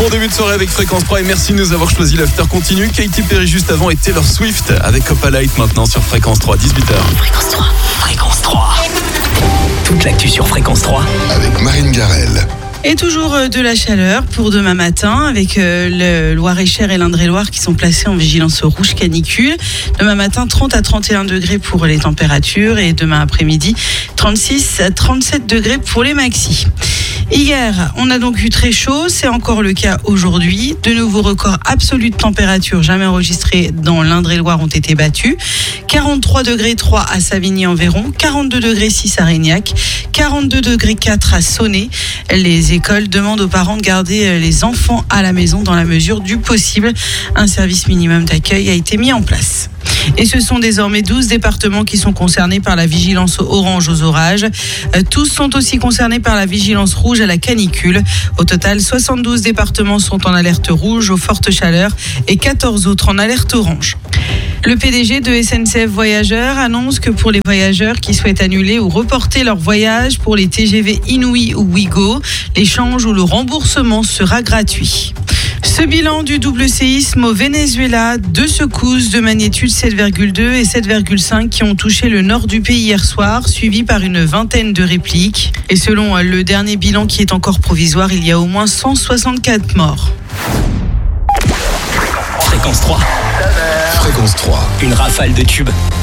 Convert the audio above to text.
Bon début de soirée avec Fréquence 3 et merci de nous avoir choisi l'after continu. Katy Perry juste avant et Taylor Swift avec Opalite maintenant sur Fréquence 3, 18h. Fréquence 3, Fréquence 3. Toute l'actu sur Fréquence 3 avec Marine Garrel. Et toujours de la chaleur pour demain matin avec le Loir-et-Cher et l'Indre-et-Loire qui sont placés en vigilance rouge canicule. Demain matin, 30 à 31 degrés pour les températures et demain après-midi, 36 à 37 degrés pour les maxis. Hier, on a donc eu très chaud, c'est encore le cas aujourd'hui. De nouveaux records absolus de température jamais enregistrés dans l'Indre-et-Loire ont été battus. 43 degrés 3 à Savigny-en-Véron, 42 degrés 6 à Régnac, 42 degrés 4 à Sonnay. Les écoles demandent aux parents de garder les enfants à la maison dans la mesure du possible. Un service minimum d'accueil a été mis en place. Et ce sont désormais 12 départements qui sont concernés par la vigilance orange aux orages. Tous sont aussi concernés par la vigilance rouge à la canicule. Au total, 72 départements sont en alerte rouge aux fortes chaleurs et 14 autres en alerte orange. Le PDG de SNCF Voyageurs annonce que pour les voyageurs qui souhaitent annuler ou reporter leur voyage pour les TGV Inouï ou Ouigo, l'échange ou le remboursement sera gratuit. Ce bilan du double séisme au Venezuela, 2 secousses de magnitude 7,2 et 7,5 qui ont touché le nord du pays hier soir, suivi par une vingtaine de répliques. Et selon le dernier bilan qui est encore provisoire, il y a au moins 164 morts. Fréquence 3. Fréquence 3. Une rafale de tubes.